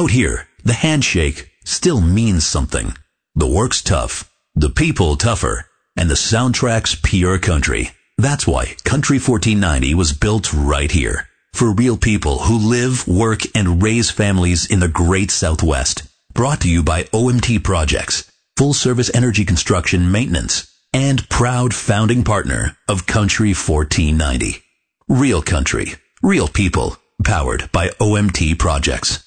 Out here, the handshake still means something. The work's tough, the people tougher, and the soundtrack's pure country. That's why Country 1490 was built right here. For real people who live, work, and raise families in the great Southwest. Brought to you by OMT Projects, full service energy construction maintenance, and proud founding partner of Country 1490. Real country, real people, powered by OMT Projects.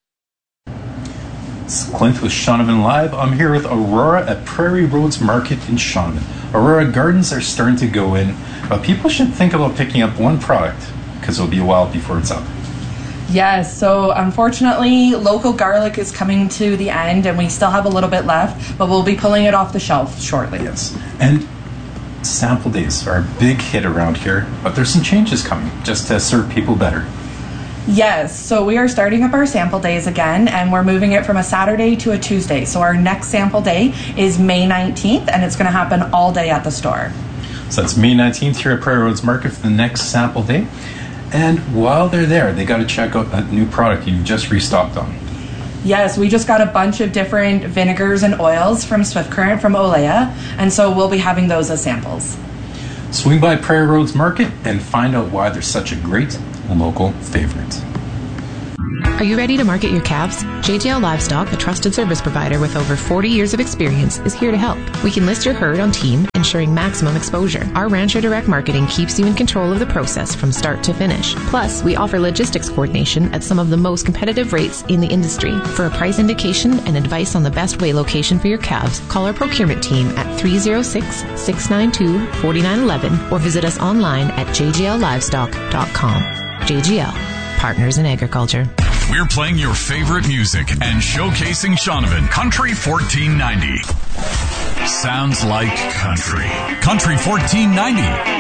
It's Clint with Shaunavon Live. I'm here with Aurora at Prairie Roads Market in Shaunavon. Aurora, gardens are starting to go in, but people should think about picking up one product because it'll be a while before it's up. Yes, so unfortunately, local garlic is coming to the end and we still have a little bit left, but we'll be pulling it off the shelf shortly. Yes, and sample days are a big hit around here, but there's some changes coming just to serve people better. Yes, so we are starting up our sample days again, and we're moving it from a Saturday to a Tuesday. So our next sample day is May 19th, and it's going to happen all day at the store. So that's May 19th here at Prairie Roads Market for the next sample day. And while they're there, they got to check out that new product you've just restocked on. Yes, we just got a bunch of different vinegars and oils from Swift Current from Olea, and so we'll be having those as samples. Swing by Prairie Roads Market and find out why they're such a great local favorite. Are you ready to market your calves? JGL Livestock, a trusted service provider with over 40 years of experience, is here to help. We can list your herd on team, ensuring maximum exposure. Our Rancher Direct Marketing keeps you in control of the process from start to finish. Plus, we offer logistics coordination at some of the most competitive rates in the industry. For a price indication and advice on the best weigh location for your calves, call our procurement team at 306-692-4911 or visit us online at jgllivestock.com. JGL, Partners in Agriculture. We're playing your favorite music and showcasing Shaunavon Country 1490. Sounds like country. Country 1490.